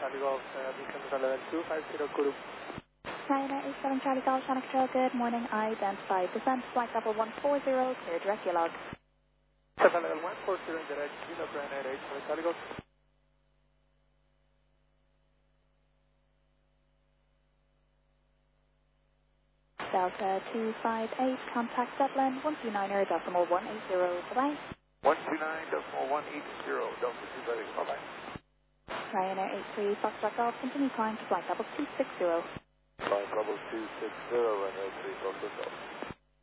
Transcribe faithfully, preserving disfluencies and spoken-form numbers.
Charlie Golf, uh, beacons on level two five zero Guru. Ryanair eight seven Charlie Golf, Sonic Trail, good morning. Identified descent, flight level one four zero, clear direct log. Seven level one four zero, direct log, Ryanair eight seven Charlie Golf. Delta two five eight, contact Dublin, one two nine er decimal one eight zero, bye-bye. one two nine decimal one eight zero, Delta two five eight, bye-bye. Ryanair eight three, Foxtrot Golf, continue climb to flight level two six zero. Flight level two six zero, Ryanair eight three, Foxtrot Golf.